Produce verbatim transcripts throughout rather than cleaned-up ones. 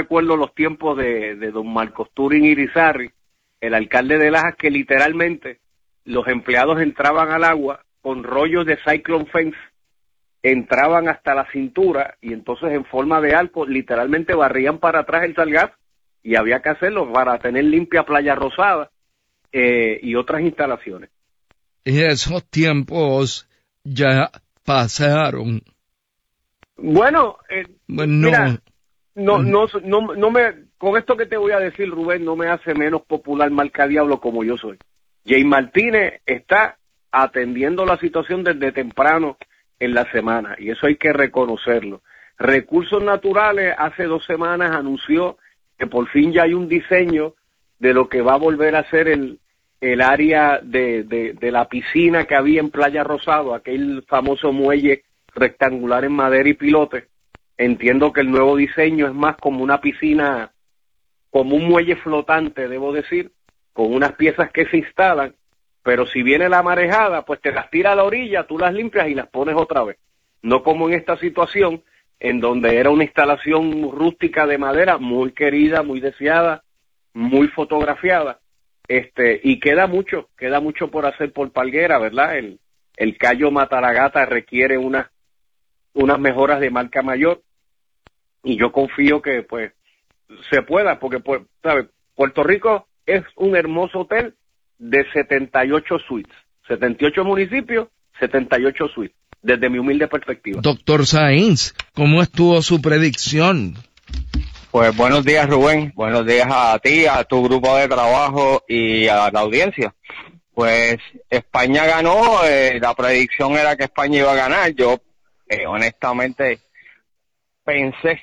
recuerdo los tiempos de, de don Marcos Turín Irizarry, el alcalde de Lajas, que literalmente los empleados entraban al agua con rollos de Cyclone Fence, entraban hasta la cintura y entonces en forma de arco literalmente barrían para atrás el Sargazo, y había que hacerlo para tener limpia Playa Rosada eh, y otras instalaciones. Esos tiempos ya pasaron. Bueno, eh, bueno, mira, no, no, no, no me, con esto que te voy a decir, Rubén, no me hace menos popular marca diablo como yo soy. Jay Martínez está atendiendo la situación desde temprano en la semana, y eso hay que reconocerlo. Recursos Naturales hace dos semanas anunció que por fin ya hay un diseño de lo que va a volver a ser el, el área de, de, de la piscina que había en Playa Rosado, aquel famoso muelle rectangular en madera y pilote. Entiendo que el nuevo diseño es más como una piscina, como un muelle flotante, debo decir, con unas piezas que se instalan, pero si viene la marejada, pues te las tira a la orilla, tú las limpias y las pones otra vez. No como en esta situación, en donde era una instalación rústica de madera, muy querida, muy deseada, muy fotografiada, este, y queda mucho, queda mucho por hacer por Palguera, ¿verdad? El, el Cayo Mataragata requiere unas, unas mejoras de marca mayor, y yo confío que, pues, se pueda, porque, pues, ¿sabes? Puerto Rico es un hermoso hotel de setenta y ocho suites, setenta y ocho municipios, setenta y ocho suites, desde mi humilde perspectiva. Doctor Sainz, ¿cómo estuvo su predicción? Pues buenos días, Rubén, buenos días a ti, a tu grupo de trabajo y a la audiencia. Pues España ganó, eh, la predicción era que España iba a ganar. Yo eh, honestamente pensé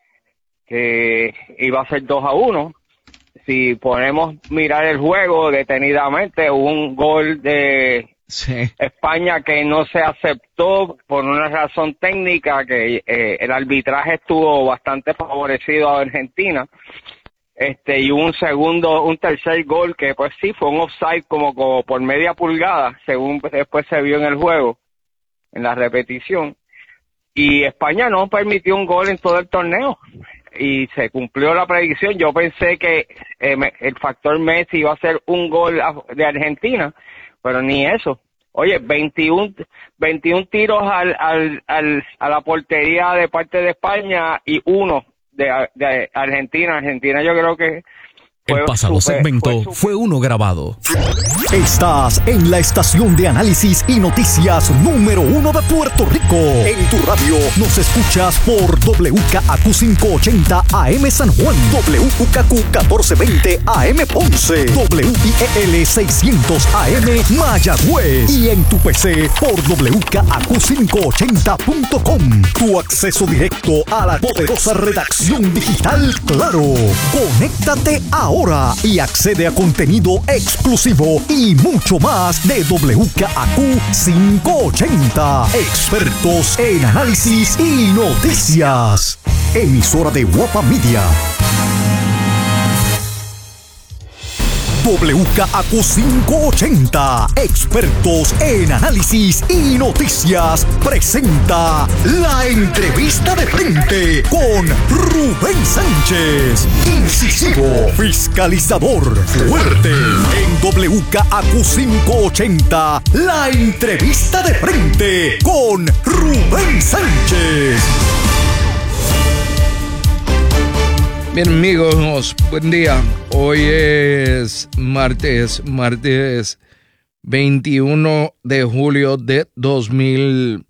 que iba a ser dos a uno. Si ponemos mirar el juego detenidamente, hubo un gol de sí. España que no se aceptó por una razón técnica, que eh, el arbitraje estuvo bastante favorecido a Argentina, este y un segundo, un tercer gol que pues sí fue un offside como, como por media pulgada, según después se vio en el juego, en la repetición, y España no permitió un gol en todo el torneo. Y se cumplió la predicción. Yo pensé que eh, el factor Messi iba a ser un gol de Argentina, pero ni eso. Oye, veintiuno, veintiún tiros al, al, al, a la portería de parte de España y uno de, de Argentina. Argentina yo creo que el pasado super, segmento fue, super... fue uno grabado. Estás en la estación de análisis y noticias número uno de Puerto Rico. En tu radio nos escuchas por W K A Q quinientos ochenta A M San Juan, W K Q catorce veinte A M Ponce, W I E L seiscientos A M Mayagüez y en tu P C por W K A Q quinientos ochenta punto com. Tu acceso directo a la poderosa redacción digital Claro. Conéctate ahora y accede a contenido exclusivo y mucho más de W K A Q quinientos ochenta. Expertos en análisis y noticias. Emisora de Guapa Media. W K A Q quinientos ochenta, expertos en análisis y noticias, presenta la entrevista de frente con Rubén Sánchez. Incisivo, fiscalizador, fuerte. En W K A Q quinientos ochenta, la entrevista de frente con Rubén Sánchez. Bien, amigos, buen día. Hoy es martes, martes veintiuno de julio de dos mil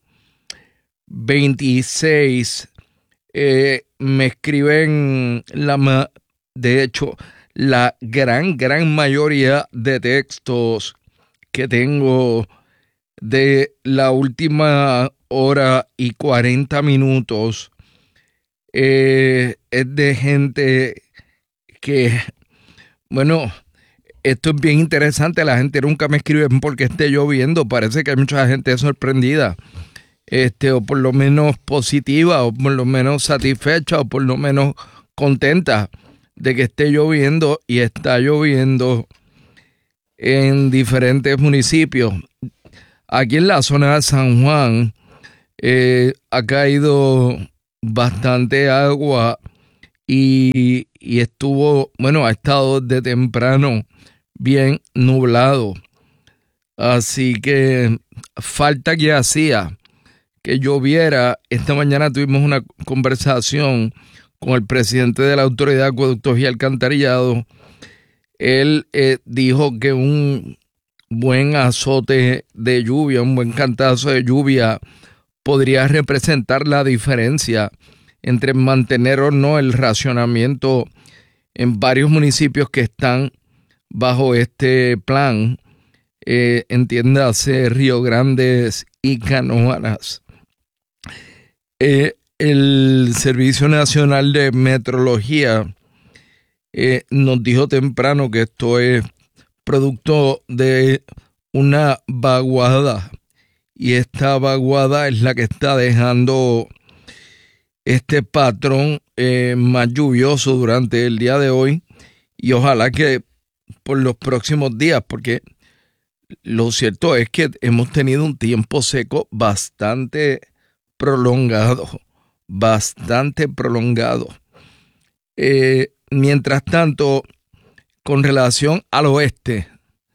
veintiséis. Eh, me escriben, la de hecho, la gran, gran mayoría de textos que tengo de la última hora y cuarenta minutos. Eh, es de gente que, bueno, esto es bien interesante. La gente nunca me escribe porque esté lloviendo. Parece que hay mucha gente sorprendida, este, o por lo menos positiva, o por lo menos satisfecha, o por lo menos contenta de que esté lloviendo, y está lloviendo en diferentes municipios. Aquí en la zona de San Juan eh, ha caído bastante agua y, y estuvo, bueno, ha estado de temprano bien nublado. Así que falta que hacía que lloviera. Esta mañana tuvimos una conversación con el presidente de la Autoridad de Acueductos y Alcantarillado. Él eh, dijo que un buen azote de lluvia, un buen cantazo de lluvia podría representar la diferencia entre mantener o no el racionamiento en varios municipios que están bajo este plan, eh, entiéndase Río Grandes y Canoanas. Eh, el Servicio Nacional de Meteorología eh, nos dijo temprano que esto es producto de una vaguada, y esta vaguada es la que está dejando este patrón eh, más lluvioso durante el día de hoy, y ojalá que por los próximos días, porque lo cierto es que hemos tenido un tiempo seco bastante prolongado, bastante prolongado. Eh, mientras tanto, con relación al oeste,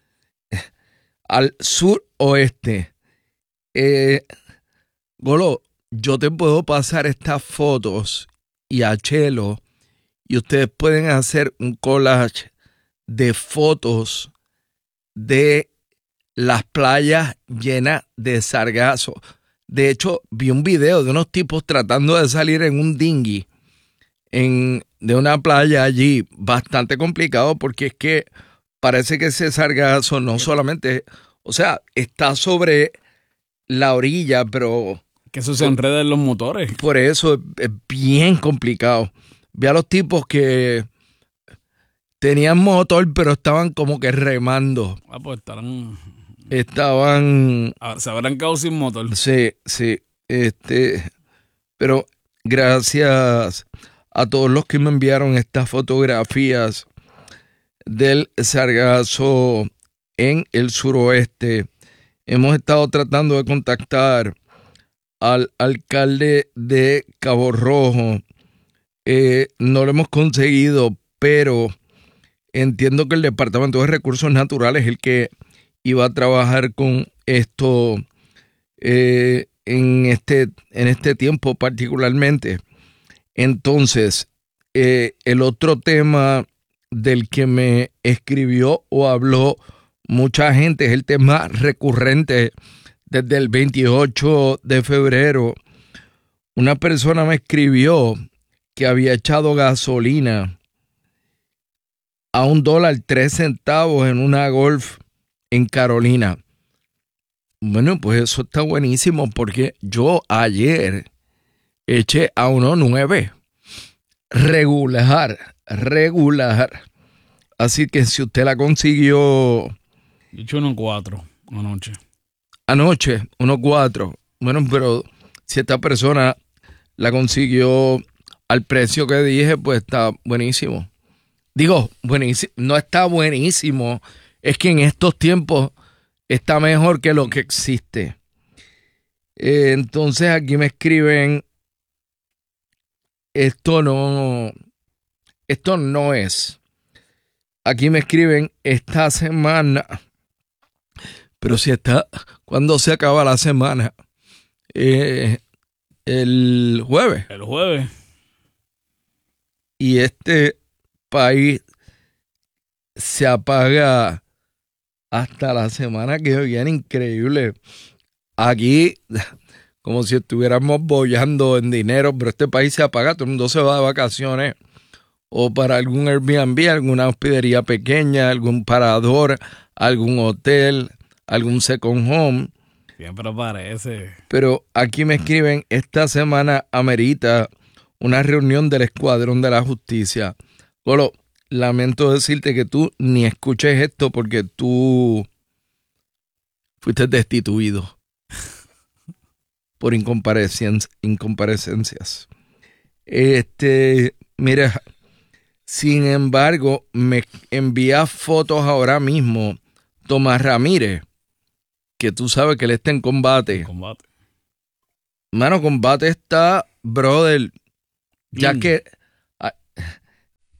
al suroeste, eh, Golo, yo te puedo pasar estas fotos y a Chelo, y ustedes pueden hacer un collage de fotos de las playas llenas de sargazo. De hecho, vi un video de unos tipos tratando de salir en un dinghy en, de una playa allí, bastante complicado, porque es que parece que ese sargazo no solamente, o sea, está sobre la orilla, pero que eso se enreda en los motores. Por eso es, es bien complicado. Vi a los tipos que tenían motor, pero estaban como que remando. Ah, pues estarán... Estaban... Se habrán quedado sin motor. Sí, sí. Este, pero gracias a todos los que me enviaron estas fotografías del sargazo en el suroeste. Hemos estado tratando de contactar al alcalde de Cabo Rojo. Eh, no lo hemos conseguido, pero entiendo que el Departamento de Recursos Naturales es el que iba a trabajar con esto eh, en, este, en este tiempo particularmente. Entonces, eh, el otro tema del que me escribió o habló mucha gente es el tema recurrente desde el veintiocho de febrero. Una persona me escribió que había echado gasolina a un dólar tres centavos en una Golf en Carolina. Bueno, pues eso está buenísimo, porque yo ayer eché a uno nueve. Regular, regular. Así que si usted la consiguió... Yo eché uno cuatro anoche. Anoche, uno cuatro. Bueno, pero si esta persona la consiguió al precio que dije, pues está buenísimo. Digo, buenísimo. No está buenísimo. Es que en estos tiempos está mejor que lo que existe. Eh, entonces aquí me escriben, esto no, esto no es. Aquí me escriben esta semana, pero si está, ¿cuándo se acaba la semana? Eh, el jueves. El jueves. Y este país se apaga hasta la semana que viene. Increíble. Aquí, como si estuviéramos bollando en dinero, pero este país se apaga, todo el mundo se va de vacaciones o para algún Airbnb, alguna hospedería pequeña, algún parador, algún hotel, algún second home. Siempre parece. Pero aquí me escriben, esta semana amerita una reunión del Escuadrón de la Justicia. Golo, lamento decirte que tú ni escuches esto porque tú fuiste destituido por incomparecencias. incomparecencias. Este, mira, sin embargo, me envía fotos ahora mismo Tomás Ramírez, que tú sabes que él está en combate. Combate. Mano, combate está, brother, ya Mm. que...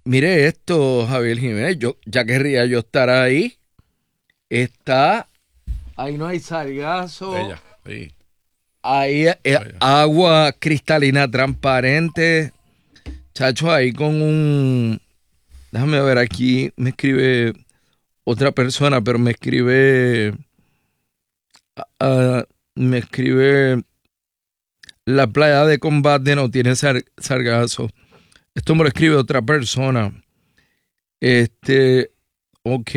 Mire esto, Javier Jiménez, yo ya querría yo estar ahí. Está, ahí no hay sargazo. Bella, sí. Ahí eh, agua cristalina transparente. Chacho, ahí con un... Déjame ver aquí, me escribe otra persona, pero me escribe... Uh, me escribe... La playa de Combate no tiene sar, sargazo. Esto me lo escribe otra persona. Este... Ok.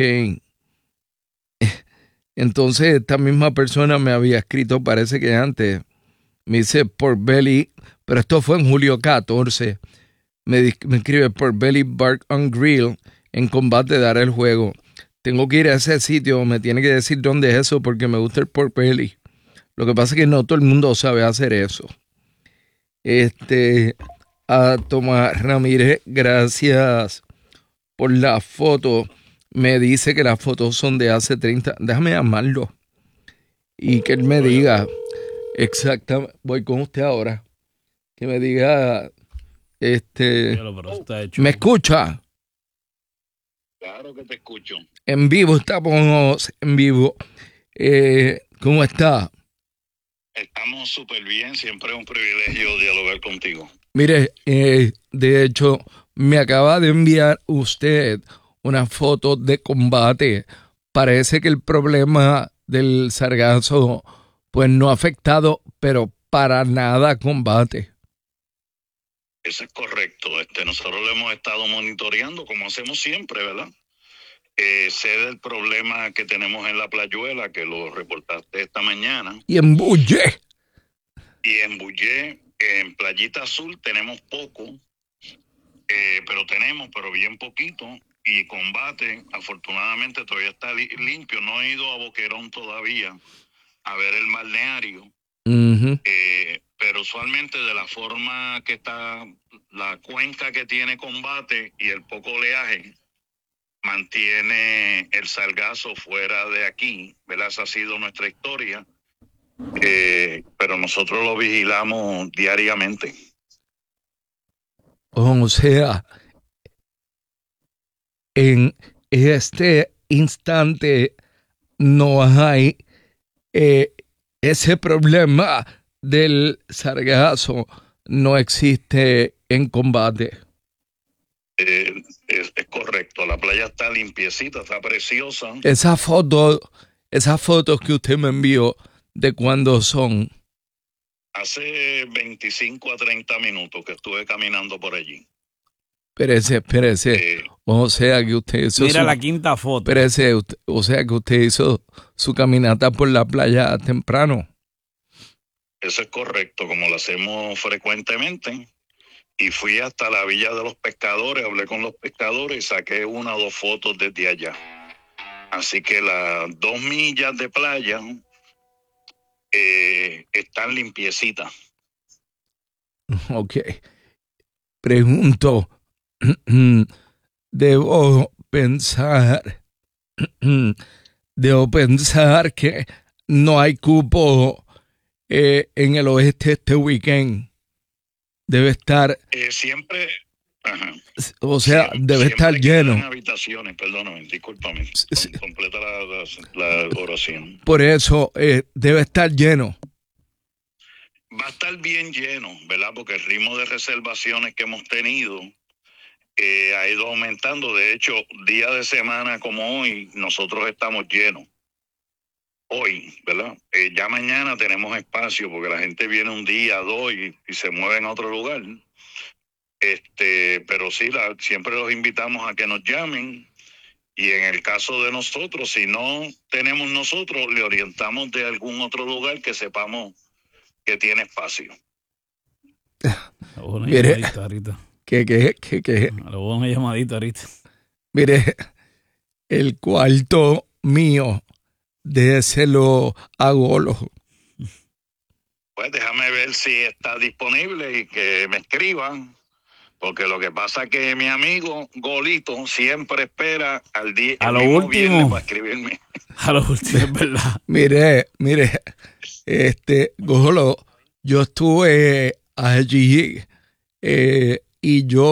Entonces esta misma persona me había escrito, parece que antes, me dice Pork Belly, pero esto fue en julio catorce, me, me escribe Pork Belly Bark on Grill, en Combate dar el juego. Tengo que ir a ese sitio, me tiene que decir dónde es eso porque me gusta el Pork Belly. Lo que pasa es que no todo el mundo sabe hacer eso. Este, a Tomás Ramírez, gracias por la foto. Me dice que las fotos son de hace treinta. Déjame llamarlo. Y que él me diga exactamente. Voy con usted ahora. Que me diga. Este. ¿Me escucha? Claro que te escucho. En vivo, estamos en vivo. Eh, ¿Cómo está? Estamos súper bien. Siempre es un privilegio dialogar contigo. Mire, eh, de hecho, me acaba de enviar usted una foto de Combate. Parece que el problema del sargazo pues no ha afectado, pero para nada Combate. Eso es correcto. Este, nosotros lo hemos estado monitoreando como hacemos siempre, ¿verdad? Eh, sé del problema que tenemos en La Playuela, que lo reportaste esta mañana. Y en Bullé. Y en Bullé, en Playita Azul tenemos poco, eh, pero tenemos, pero bien poquito. Y Combate, afortunadamente, todavía está li- limpio. No he ido a Boquerón todavía a ver el balneario. Uh-huh. Eh, pero usualmente de la forma que está la cuenca que tiene Combate y el poco oleaje, mantiene el sargazo fuera de aquí, ¿verdad? Esa ha sido nuestra historia. Eh, pero nosotros lo vigilamos diariamente. O sea... En este instante no hay eh, ese problema del sargazo, no existe en Combate. Eh, es, es correcto, la playa está limpiecita, está preciosa. Esa foto, esas fotos que usted me envió, ¿de cuándo son? Hace veinticinco a treinta minutos que estuve caminando por allí. Espérese, espérese. Eh, o sea que usted hizo Mira su, la quinta foto. Espérese, usted, o sea que usted hizo su caminata por la playa temprano. Eso es correcto, como lo hacemos frecuentemente. Y fui hasta la Villa de los Pescadores, hablé con los pescadores y saqué una o dos fotos desde allá. Así que las dos millas de playa eh, están limpiecitas. Ok. Pregunto. Debo pensar, debo pensar que no hay cupo eh, en el oeste este weekend. Debe estar... Eh, siempre... Ajá. O sea, siempre, debe estar lleno. Habitaciones, perdóname, discúlpame. Sí. Completa la, la, la oración. Por eso, eh, debe estar lleno. Va a estar bien lleno, ¿verdad? Porque el ritmo de reservaciones que hemos tenido eh, ha ido aumentando. De hecho, día de semana como hoy, nosotros estamos llenos. Hoy, ¿verdad? Eh, ya mañana tenemos espacio porque la gente viene un día, dos y, y se mueve en otro lugar. Este, pero sí, la, siempre los invitamos a que nos llamen y en el caso de nosotros, si no tenemos nosotros, le orientamos de algún otro lugar que sepamos que tiene espacio. Mire, que, que, que, que. Una llamadita ahorita. Mire, el cuarto mío, déselo a Golo. Pues déjame ver si está disponible y que me escriban, porque lo que pasa es que mi amigo Golito siempre espera al día a lo último para escribirme. A lo último, es verdad. Mire, mire, este, Golo, yo estuve allí eh, y yo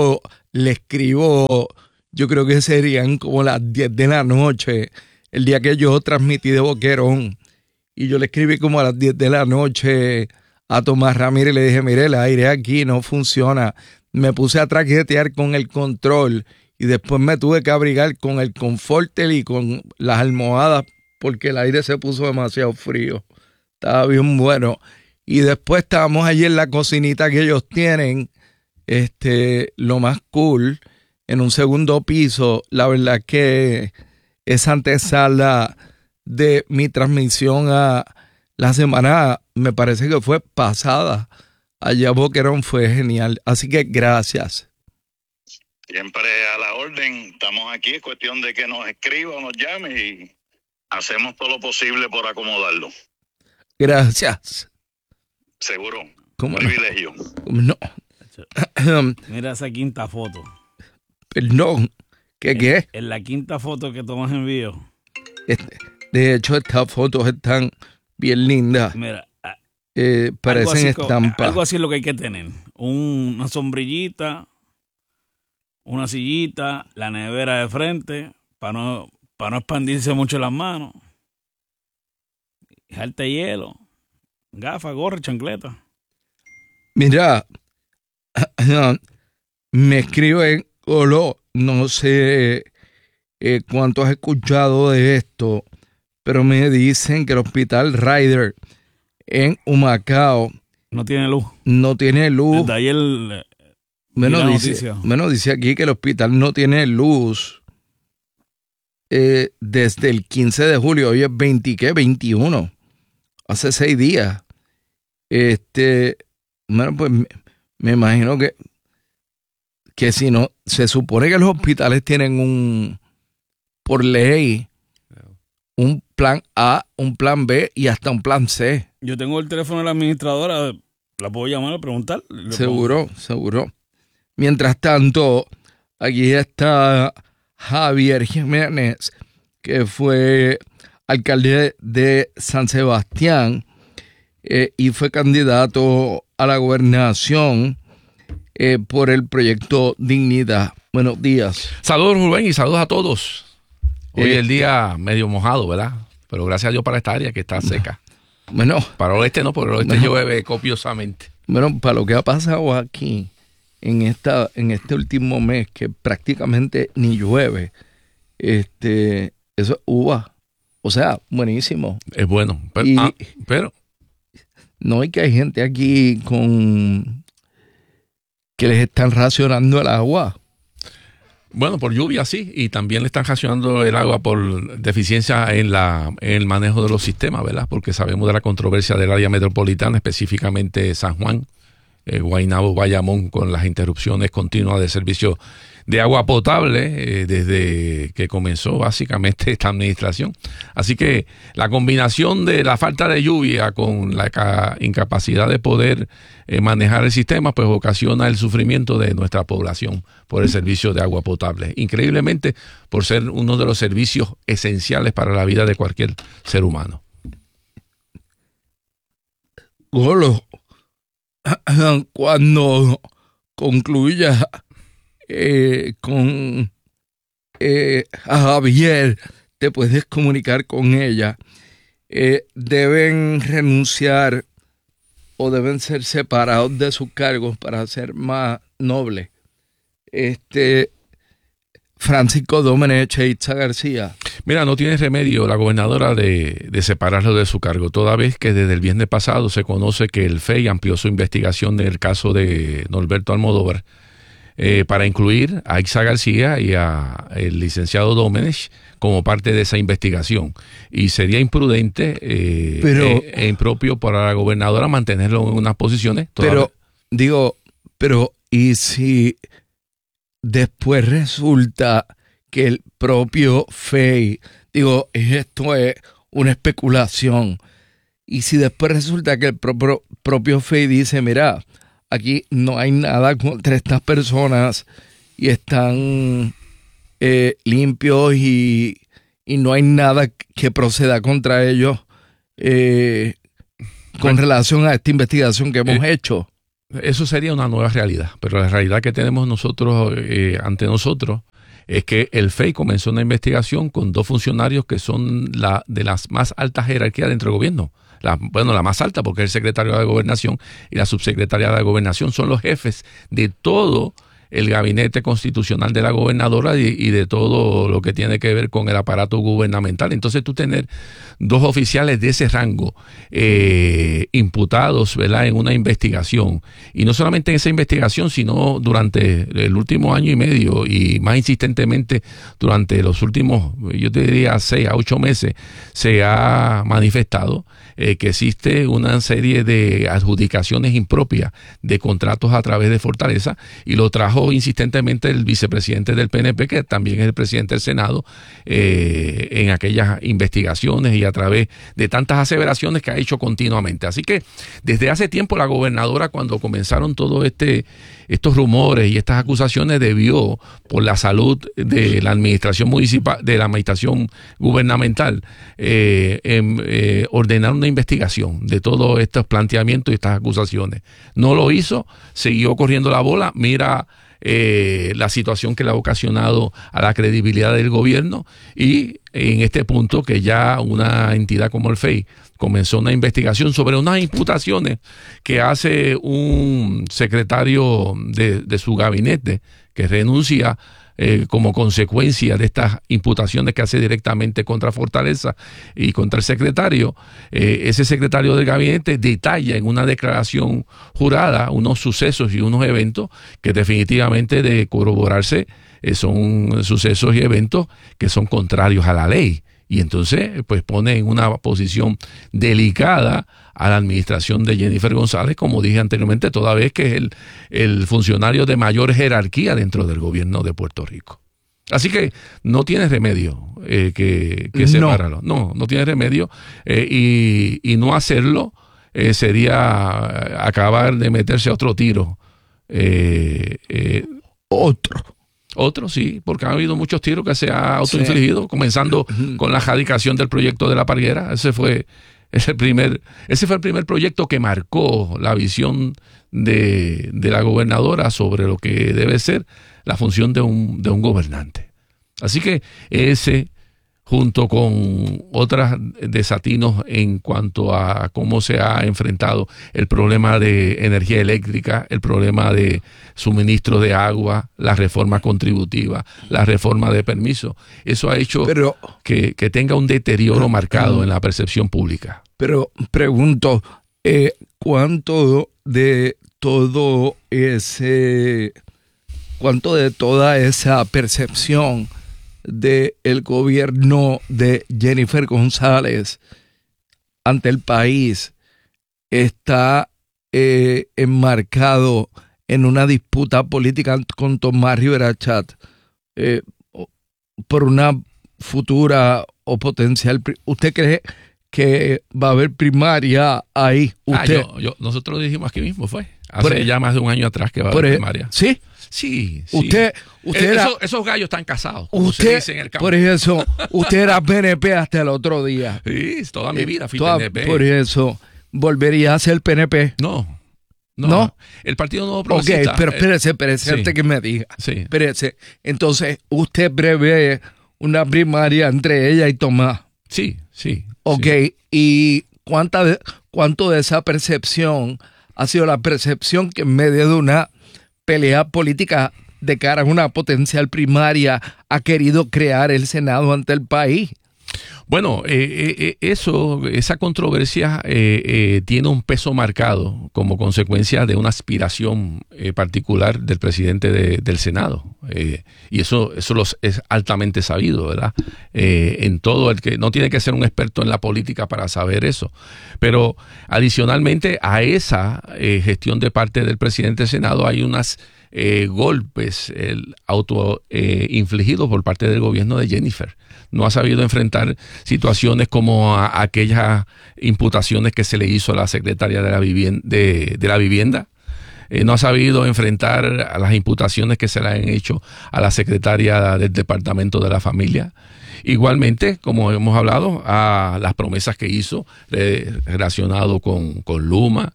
le escribo, yo creo que serían como las diez de la noche, el día que yo transmití de Boquerón. Y yo le escribí como a las diez de la noche a Tomás Ramírez y le dije, mire, el aire aquí no funciona. Me puse a traquetear con el control y después me tuve que abrigar con el Comforter y con las almohadas porque el aire se puso demasiado frío. Estaba bien bueno. Y después estábamos allí en la cocinita que ellos tienen, este, lo más cool, en un segundo piso. La verdad que esa antesala de mi transmisión a la semana, me parece que fue pasada, allá a Boquerón, fue genial. Así que gracias. Siempre a la orden, estamos aquí, es cuestión de que nos escriba o nos llame y hacemos todo lo posible por acomodarlo. Gracias. Seguro. ¿Cómo Un no? privilegio. ¿Cómo no? Mira esa quinta foto. Perdón, ¿qué qué? En la quinta foto que Tomás envió. Este, de hecho, estas fotos están bien lindas. Mira, a- Eh, algo parecen así co- estampas. Algo así es lo que hay que tener. Un- una sombrillita, una sillita, la nevera de frente, para no, para no expandirse mucho las manos. Dejarte hielo, gafas, gorra, chancleta. Mira, me escriben, Olo, no sé eh, cuánto has escuchado de esto, pero me dicen que el hospital Ryder en Humacao No tiene luz. no tiene luz. Desde ayer eh, Bueno, vi la dice, noticia. bueno, dice aquí que el hospital no tiene luz eh, desde el quince de julio. Hoy es veinte, ¿qué? veintiuno. Hace seis días. Este, bueno, pues me, me imagino que, que si no, se supone que los hospitales tienen un, por ley, un plan A, un plan B y hasta un plan C. Yo tengo el teléfono de la administradora, la puedo llamar a preguntar. Le Seguro, seguro. Mientras tanto, aquí está Javier Jiménez, que fue alcalde de San Sebastián eh, y fue candidato a la gobernación eh, por el proyecto Dignidad. Buenos días. Saludos, Rubén, y saludos a todos. Hoy Eh, el día medio mojado, ¿verdad? Pero gracias a Dios para esta área que está seca. Bueno, Para el oeste no, porque el oeste No. llueve copiosamente. bueno, para lo que ha pasado aquí en esta, en este último mes, que prácticamente ni llueve, este, eso es uva. O sea, buenísimo. Es bueno. Pero, Y- ah, pero No, y que hay gente aquí con que les están racionando el agua. bueno, por lluvia sí, y también le están racionando el agua por deficiencia en, la, en el manejo de los sistemas, ¿verdad? Porque sabemos de la controversia del área metropolitana, específicamente San Juan, eh, Guaynabo, Bayamón, con las interrupciones continuas de servicio de agua potable eh, desde que comenzó básicamente esta administración. Así que la combinación de la falta de lluvia con la ca- incapacidad de poder eh, manejar el sistema, pues ocasiona el sufrimiento de nuestra población por el servicio de agua potable. Increíblemente, por ser uno de los servicios esenciales para la vida de cualquier ser humano. Golo, cuando concluya eh, con eh, a Javier, te puedes comunicar con ella. Eh, deben renunciar o deben ser separados de sus cargos para ser más nobles. Este Francisco Domenech e Itza García. Mira, no tiene remedio la gobernadora de, de separarlo de su cargo, toda vez que desde el viernes pasado se conoce que el F E I amplió su investigación del caso de Norberto Almodóvar eh, para incluir a Itza García y a el licenciado Domenech como parte de esa investigación. Y sería imprudente eh, Pero- eh, e impropio para la gobernadora mantenerlo en unas posiciones. toda Pero, vez- digo, pero, ¿y si después resulta que el propio F E I, digo, esto es una especulación, y si después resulta que el propio, propio F E I dice, mira, aquí no hay nada contra estas personas y están eh, limpios y, y no hay nada que proceda contra ellos eh, con Bueno. relación a esta investigación que hemos Eh, hecho? eso sería una nueva realidad, pero la realidad que tenemos nosotros eh, ante nosotros es que el F E I comenzó una investigación con dos funcionarios que son la de las más altas jerarquías dentro del gobierno. La, bueno, la más alta porque es el secretario de Gobernación y la subsecretaria de Gobernación son los jefes de todo el gabinete constitucional de la gobernadora y, y de todo lo que tiene que ver con el aparato gubernamental. Entonces tú tener dos oficiales de ese rango eh, imputados, ¿verdad?, en una investigación, y no solamente en esa investigación, sino durante el último año y medio y más insistentemente durante los últimos, yo te diría, seis a ocho meses, se ha manifestado eh, que existe una serie de adjudicaciones impropias de contratos a través de Fortaleza, y lo trajo insistentemente el vicepresidente del P N P, que también es el presidente del Senado, eh, en aquellas investigaciones y a través de tantas aseveraciones que ha hecho continuamente. Así que desde hace tiempo la gobernadora, cuando comenzaron todos este, estos rumores y estas acusaciones, debió, por la salud de la administración municipal, de la administración gubernamental, eh, eh, eh, ordenar una investigación de todos estos planteamientos y estas acusaciones. No lo hizo, siguió corriendo la bola. Mira Eh, la situación que le ha ocasionado a la credibilidad del gobierno, y en este punto que ya una entidad como el F E I comenzó una investigación sobre unas imputaciones que hace un secretario de, de su gabinete que renuncia Eh, como consecuencia de estas imputaciones que hace directamente contra Fortaleza y contra el secretario. Eh, ese secretario del gabinete detalla en una declaración jurada unos sucesos y unos eventos que definitivamente, de corroborarse, eh, son sucesos y eventos que son contrarios a la ley. Y entonces pues pone en una posición delicada a la administración de Jennifer González, como dije anteriormente, toda vez que es el, el funcionario de mayor jerarquía dentro del gobierno de Puerto Rico. Así que no tiene remedio eh, que, que separarlo. No, no tiene remedio. Eh, y, y no hacerlo eh, sería acabar de meterse a otro tiro. Eh, eh, otro. Otro, sí, porque ha habido muchos tiros que se ha autoinfligido, sí. Comenzando con la erradicación del proyecto de la Parguera. Ese fue ese primer, ese fue el primer proyecto que marcó la visión de, de la gobernadora sobre lo que debe ser la función de un, de un gobernante. Así que ese, junto con otros desatinos en cuanto a cómo se ha enfrentado el problema de energía eléctrica, el problema de suministro de agua, la reforma contributiva, la reforma de permiso, eso ha hecho pero, que, que tenga un deterioro marcado en la percepción pública. Pero pregunto, eh, ¿cuánto de todo ese, cuánto de toda esa percepción del gobierno de Jennifer González ante el país está eh, enmarcado en una disputa política con Tomás Rivera Chat eh, por una futura o potencial? ¿Usted cree que va a haber primaria ahí? ¿Usted? Ah, yo, yo, nosotros lo dijimos aquí mismo, fue hace por ya más de un año atrás que va a haber primaria. ¿Sí? Sí, sí. Usted, usted eh, era, esos, esos gallos están casados, como usted, se dice en el campo. Por eso, usted era P N P hasta el otro día. Sí, toda mi vida fui toda, P N P. Por eso, ¿volvería a ser P N P? No. No, ¿No? El Partido Nuevo Progresista. Ok, pero espérese, espérese, sí. antes que me diga. Sí. Espérese. Entonces, ¿usted prevé una primaria entre ella y Tomás? Sí, sí. Ok, sí. ¿Y cuánta de, cuánto de esa percepción ha sido la percepción que en medio de una pelea política de cara a una potencial primaria ha querido crear el Senado ante el país? Bueno, eh, eh, eso, esa controversia eh, eh, tiene un peso marcado como consecuencia de una aspiración eh, particular del presidente de, del Senado. Eh, y eso, eso los, es altamente sabido, ¿verdad? Eh, en todo el que no tiene que ser un experto en la política para saber eso. Pero adicionalmente a esa eh, gestión de parte del presidente del Senado hay unas eh, golpes el auto eh, infligidos por parte del gobierno de Jennifer. No ha sabido enfrentar situaciones como a, aquellas imputaciones que se le hizo a la secretaria de la vivienda, de, de la vivienda. Eh, no ha sabido enfrentar a las imputaciones que se le han hecho a la secretaria del Departamento de la Familia. Igualmente, como hemos hablado, a las promesas que hizo eh, relacionado con, con Luma,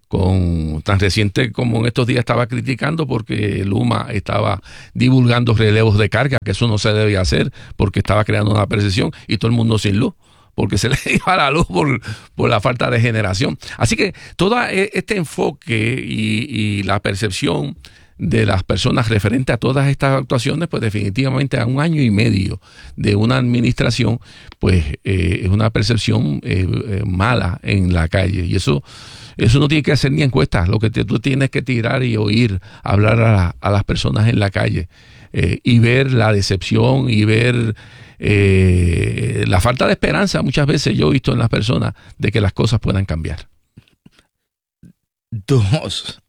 con tan reciente como en estos días estaba criticando porque Luma estaba divulgando relevos de carga, que eso no se debe hacer porque estaba creando una percepción y todo el mundo sin luz, porque se le iba la luz por, por la falta de generación. Así que todo este enfoque y, y la percepción de las personas referente a todas estas actuaciones, pues definitivamente a un año y medio de una administración, pues eh, es una percepción eh, eh, mala en la calle. Y eso eso no tiene que hacer ni encuestas, lo que te, tú tienes que tirar y oír, hablar a, la, a las personas en la calle eh, y ver la decepción y ver eh, la falta de esperanza. Muchas veces yo he visto en las personas de que las cosas puedan cambiar. Dos.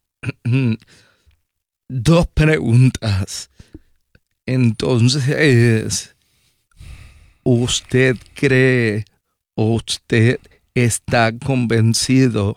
Dos preguntas. Entonces, ¿usted cree o usted está convencido?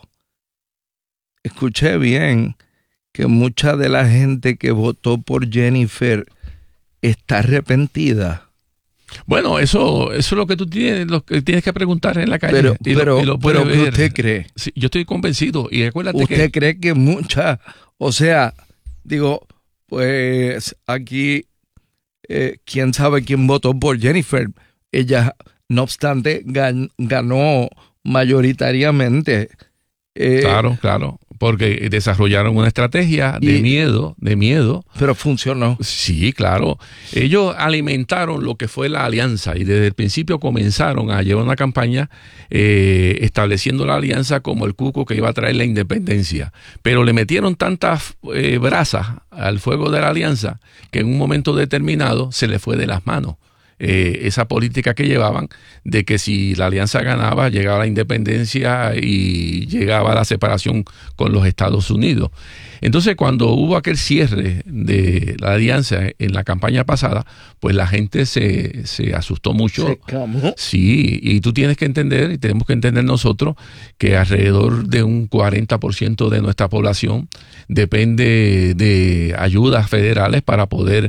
Escuché bien que mucha de la gente que votó por Jennifer está arrepentida. Bueno, eso, eso es lo que tú tienes, lo que tienes que preguntar en la calle. Pero, y pero, lo, y lo pero ver. ¿qué usted cree? Sí, yo estoy convencido y acuérdate ¿Usted que cree que mucha, o sea, digo, pues aquí, eh, quién sabe quién votó por Jennifer? Ella, no obstante, gan, ganó mayoritariamente. Eh, claro, claro, porque desarrollaron una estrategia de y, miedo, de miedo. Pero funcionó. Sí, claro. Ellos alimentaron lo que fue la alianza y desde el principio comenzaron a llevar una campaña eh, estableciendo la alianza como el cuco que iba a traer la independencia. Pero le metieron tantas eh, brasas al fuego de la alianza que en un momento determinado se le fue de las manos. Eh, esa política que llevaban de que si la alianza ganaba llegaba la independencia y llegaba la separación con los Estados Unidos. Entonces cuando hubo aquel cierre de la alianza en la campaña pasada, pues la gente se, se asustó mucho. Se camó. Sí, y tú tienes que entender y tenemos que entender nosotros que alrededor de un cuarenta por ciento de nuestra población depende de ayudas federales para poder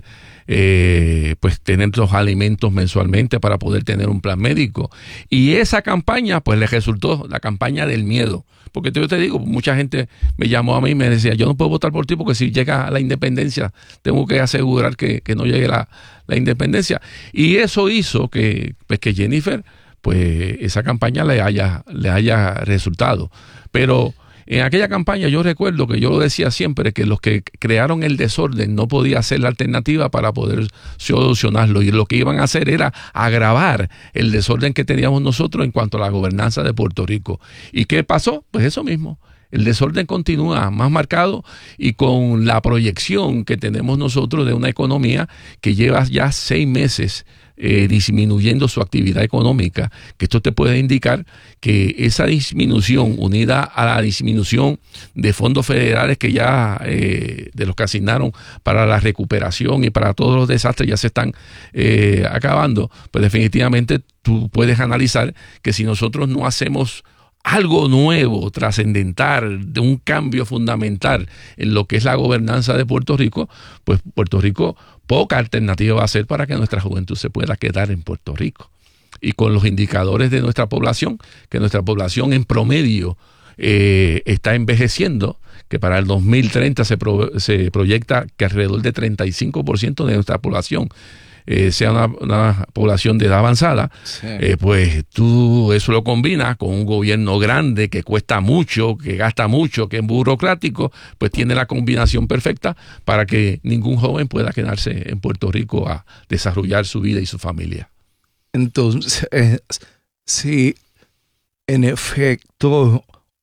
Eh, pues tener los alimentos mensualmente, para poder tener un plan médico. Y esa campaña pues le resultó la campaña del miedo, porque yo te digo, mucha gente me llamó a mí y me decía, yo no puedo votar por ti porque si llega la independencia tengo que asegurar que, que no llegue la, la independencia. Y eso hizo que, pues, que Jennifer, pues esa campaña le haya, le haya resultado. Pero en aquella campaña yo recuerdo que yo lo decía siempre, que los que crearon el desorden no podía ser la alternativa para poder solucionarlo, y lo que iban a hacer era agravar el desorden que teníamos nosotros en cuanto a la gobernanza de Puerto Rico. ¿Y qué pasó? Pues eso mismo. El desorden continúa más marcado y con la proyección que tenemos nosotros de una economía que lleva ya seis meses eh, disminuyendo su actividad económica, que esto te puede indicar que esa disminución unida a la disminución de fondos federales que ya eh, de los que asignaron para la recuperación y para todos los desastres ya se están eh, acabando, pues definitivamente tú puedes analizar que si nosotros no hacemos algo nuevo, trascendental, de un cambio fundamental en lo que es la gobernanza de Puerto Rico, pues Puerto Rico poca alternativa va a ser para que nuestra juventud se pueda quedar en Puerto Rico. Y con los indicadores de nuestra población, que nuestra población en promedio eh, está envejeciendo, que para el dos mil treinta se, pro, se proyecta que alrededor de treinta y cinco por ciento de nuestra población Eh, sea una, una población de edad avanzada, sí. eh, pues tú eso lo combinas con un gobierno grande que cuesta mucho, que gasta mucho, que es burocrático, pues tiene la combinación perfecta para que ningún joven pueda quedarse en Puerto Rico a desarrollar su vida y su familia. Entonces, si en efecto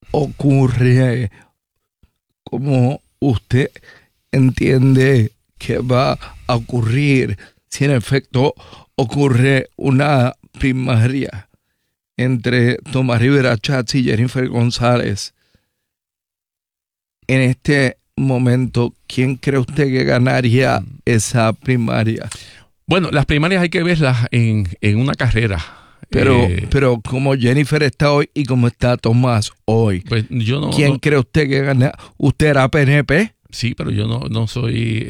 ocurre como usted entiende que va a ocurrir, si en efecto ocurre una primaria entre Tomás Rivera Schatz y Jennifer González, en este momento, ¿quién cree usted que ganaría esa primaria? Bueno, las primarias hay que verlas en, en una carrera. Pero, eh, pero como Jennifer está hoy y como está Tomás hoy, pues yo no, ¿quién no, cree usted que gana? ¿Usted era P N P? Sí, pero yo no, no soy,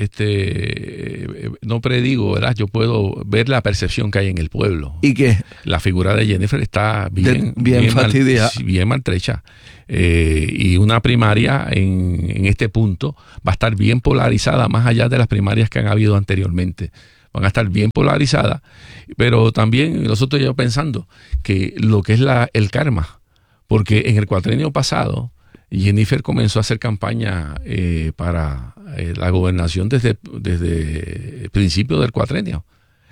este, no predigo, ¿verdad? Yo puedo ver la percepción que hay en el pueblo. ¿Y qué? La figura de Jennifer está bien, de, bien, bien fastidiada. Mal, bien maltrecha. Eh, y una primaria en, en este punto va a estar bien polarizada, más allá de las primarias que han habido anteriormente. Van a estar bien polarizadas, pero también nosotros ya pensando que lo que es la, el karma, porque en el cuatrenio pasado Jennifer comenzó a hacer campaña eh, para eh, la gobernación desde, desde el principio del cuatrenio.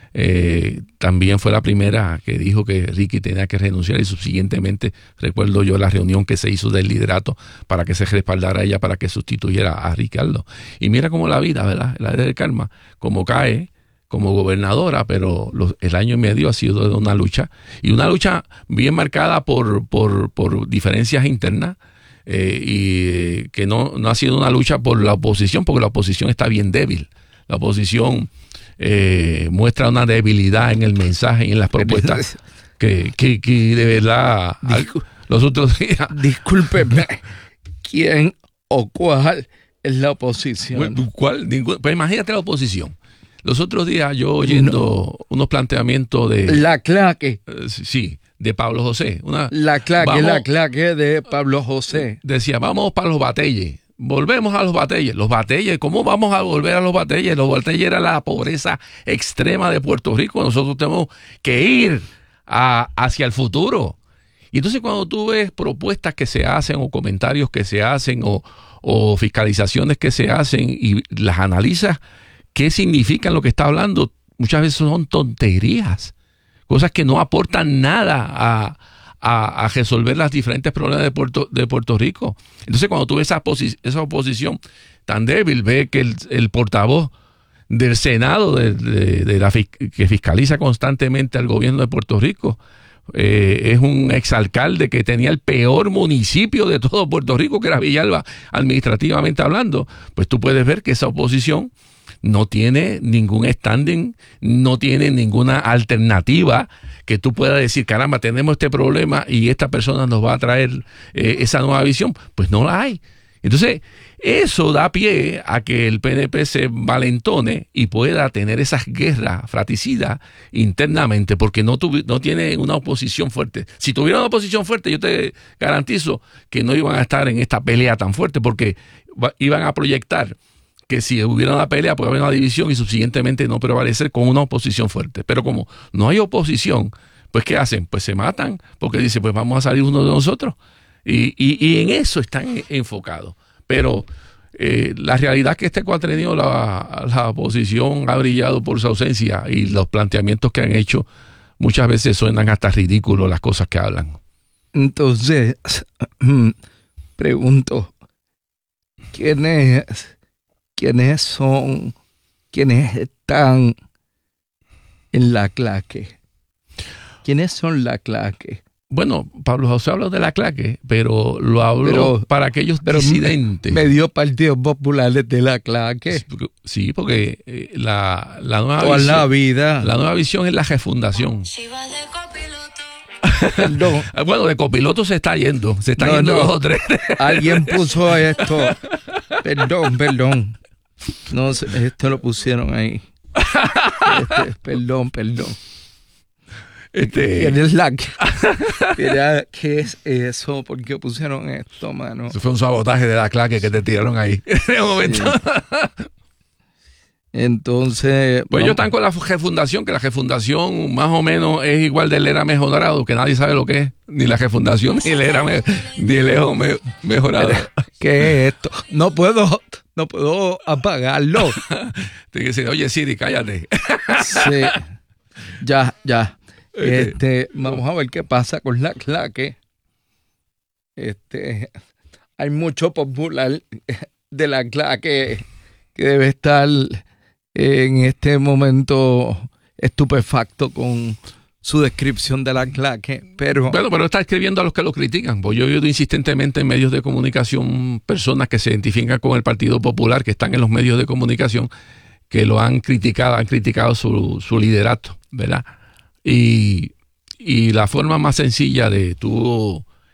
Eh, también fue la primera que dijo que Ricky tenía que renunciar y subsiguientemente recuerdo yo la reunión que se hizo del liderato para que se respaldara a ella para que sustituyera a Ricardo. Y mira cómo la vida, ¿verdad? La vida del karma, como cae como gobernadora, pero los, el año y medio ha sido de una lucha y una lucha bien marcada por, por, por diferencias internas. Eh, y que no, no ha sido una lucha por la oposición, porque la oposición está bien débil. La oposición eh, muestra una debilidad en el mensaje y en las propuestas que, que, que de verdad Discul- los otros días. Discúlpeme, ¿quién o cuál es la oposición? ¿Cuál? Pues imagínate la oposición. Los otros días yo oyendo no. unos planteamientos de... La claque. Uh, sí. de Pablo José. Una, la claque, vamos, la claque de Pablo José. Decía, vamos para los batelles. Volvemos a los batelles. Los batelles, ¿cómo vamos a volver a los batelles? Los batelles era la pobreza extrema de Puerto Rico. Nosotros tenemos que ir a, hacia el futuro. Y entonces cuando tú ves propuestas que se hacen o comentarios que se hacen o, o fiscalizaciones que se hacen y las analizas, ¿qué significan lo que está hablando? Muchas veces son tonterías. Cosas que no aportan nada a, a, a resolver los diferentes problemas de Puerto, de Puerto Rico. Entonces, cuando tú ves esa, posi- esa oposición tan débil, ve que el, el portavoz del Senado de, de, de la, que fiscaliza constantemente al gobierno de Puerto Rico eh, es un exalcalde que tenía el peor municipio de todo Puerto Rico, que era Villalba, administrativamente hablando. Pues tú puedes ver que esa oposición no tiene ningún standing, no tiene ninguna alternativa que tú puedas decir, caramba, tenemos este problema y esta persona nos va a traer eh, esa nueva visión. Pues no la hay. Entonces, eso da pie a que el P N P se valentone y pueda tener esas guerras fratricidas internamente, porque no, tuvi- no tiene una oposición fuerte. Si tuviera una oposición fuerte, yo te garantizo que no iban a estar en esta pelea tan fuerte, porque va- iban a proyectar que si hubiera una pelea puede haber una división y subsiguientemente no prevalecer con una oposición fuerte. Pero como no hay oposición, pues ¿qué hacen? Pues se matan, porque dicen, pues vamos a salir uno de nosotros. Y, y, y en eso están enfocados. Pero eh, la realidad es que este cuatrenio la, la oposición ha brillado por su ausencia y los planteamientos que han hecho muchas veces suenan hasta ridículos las cosas que hablan. Entonces, pregunto, ¿quién es... ¿Quiénes son, quiénes están en la claque? ¿Quiénes son la claque? Bueno, Pablo José habló de la claque, pero lo habló pero, para aquellos pero disidentes. Medio Partido Popular de la claque. Sí, porque eh, la, la nueva Toda visión, la vida. La nueva visión es la refundación. Perdón. Bueno, de copiloto se está yendo, se está no, yendo no. dos o tres. Alguien puso esto. Perdón, perdón. No, esto lo pusieron ahí. Este, perdón, perdón. Este... ¿Quién es la que... Mira, ¿qué es eso? ¿Por qué pusieron esto, mano? Eso fue un sabotaje de la claque que te tiraron ahí. En un momento. Sí. Entonces... Pues ellos están con la refundación, que la refundación más o menos es igual del era mejorado, que nadie sabe lo que es. Ni la refundación, ni el era me, ni el era me, mejorado. ¿Qué es esto? No puedo, no puedo apagarlo. Tienes que decir, oye Siri, cállate. Sí. Ya, ya. Este, vamos a ver qué pasa con la claque. Este, hay mucho popular de la claque que debe estar en este momento estupefacto con su descripción de la claque, pero... Bueno, pero está escribiendo a los que lo critican, porque yo he oído insistentemente en medios de comunicación personas que se identifican con el Partido Popular, que están en los medios de comunicación, que lo han criticado, han criticado su, su liderato, ¿verdad? Y, y la forma más sencilla de tú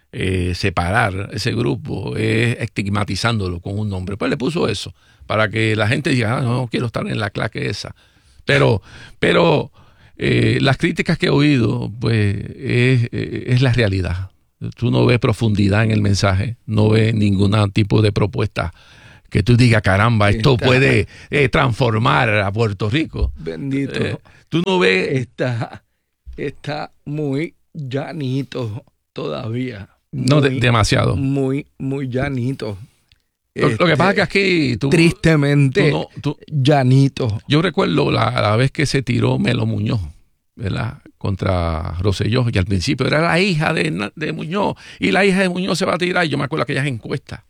eh, separar ese grupo es estigmatizándolo con un nombre. Pues le puso eso, para que la gente diga, ah, no, no quiero estar en la clase esa. Pero, pero eh, las críticas que he oído, pues es, es la realidad. Tú no ves profundidad en el mensaje, no ves ningún tipo de propuesta que tú digas, caramba, esto está, puede eh, transformar a Puerto Rico. Bendito. Eh, tú no ves... Está, está muy llanito todavía. No, muy, de, demasiado. Muy, muy llanito. Lo, este, lo que pasa es que aquí... Tú, tristemente, tú no, tú, llanito. Yo recuerdo la, la vez que se tiró Melo Muñoz, ¿verdad?, contra Rosselló, y al principio era la hija de, de Muñoz, y la hija de Muñoz se va a tirar, y yo me acuerdo aquellas encuestas.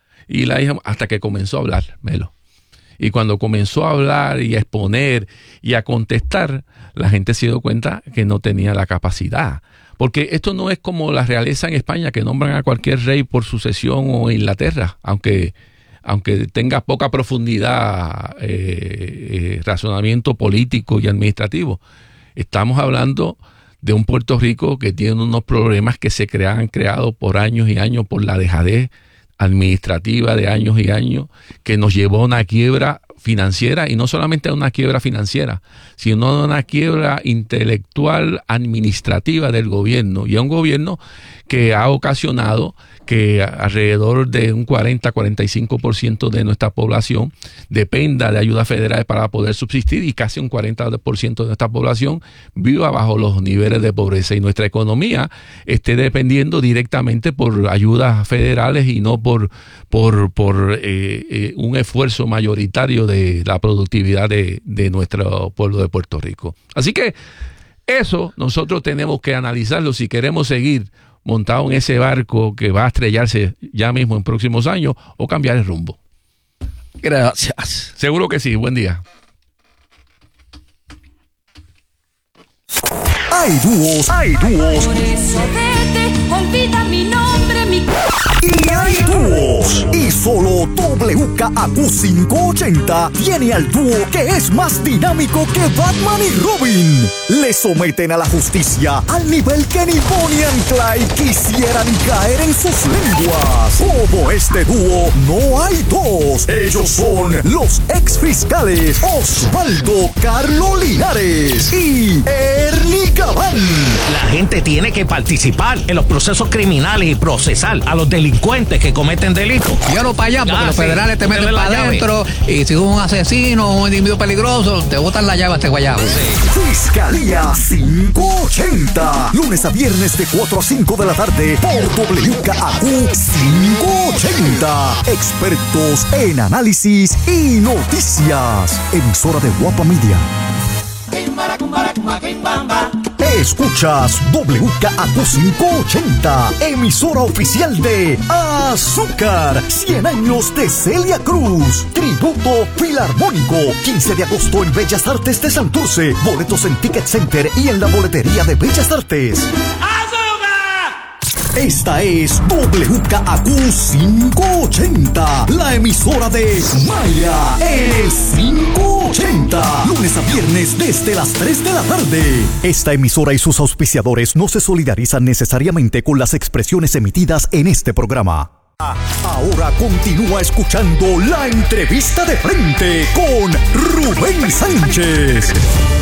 Y la hija, hasta que comenzó a hablar, Melo. Y cuando comenzó a hablar y a exponer y a contestar, la gente se dio cuenta que no tenía la capacidad. Porque esto no es como la realeza en España, que nombran a cualquier rey por sucesión, o Inglaterra, aunque, aunque tenga poca profundidad, eh, eh, razonamiento político y administrativo. Estamos hablando de un Puerto Rico que tiene unos problemas que se crean, han creado por años y años por la dejadez administrativa de años y años, que nos llevó a una quiebra financiera, y no solamente a una quiebra financiera, sino a una quiebra intelectual administrativa del gobierno, y a un gobierno que ha ocasionado que alrededor de un cuarenta a cuarenta y cinco por ciento de nuestra población dependa de ayudas federales para poder subsistir, y casi un cuarenta por ciento de nuestra población viva bajo los niveles de pobreza, y nuestra economía esté dependiendo directamente por ayudas federales y no por, por, por eh, eh, un esfuerzo mayoritario de la productividad de, de nuestro pueblo de Puerto Rico. Así que eso nosotros tenemos que analizarlo si queremos seguir montado en ese barco que va a estrellarse ya mismo en próximos años, o cambiar el rumbo. Gracias. Seguro que sí. Buen día. Hay dúos, hay dúos. Por eso vete, olvida mi nombre, mi... Y hay dúos. Y solo W K A Q quinientos ochenta tiene al dúo que es más dinámico que Batman y Robin. Le someten a la justicia al nivel que ni Bonnie and Clyde quisieran caer en sus lenguas. Como este dúo, no hay dos. Ellos son los ex fiscales Osvaldo Carlo Linares y Ernie Gabán. La gente tiene que participar en los procesos criminales y procesar a los delincuentes que cometen delitos. Llévalo para allá, porque Ah, los sí, federales te meten la para adentro, y si es un asesino o un individuo peligroso, te botan la llave a este guayabo. Sí. Fiscalía quinientos ochenta. Lunes a viernes de cuatro a cinco de la tarde por W K A Q quinientos ochenta. Expertos en análisis y noticias. Emisora de Guapa Media. Escuchas W K A Q quinientos ochenta, emisora oficial de Azúcar, cien años de Celia Cruz, tributo filarmónico, quince de agosto en Bellas Artes de Santurce, boletos en Ticket Center y en la boletería de Bellas Artes. Esta es W K A Q quinientos ochenta, la emisora de Maya, el quinientos ochenta, lunes a viernes desde las tres de la tarde. Esta emisora y sus auspiciadores no se solidarizan necesariamente con las expresiones emitidas en este programa. Ahora continúa escuchando la entrevista de frente con Rubén Sánchez.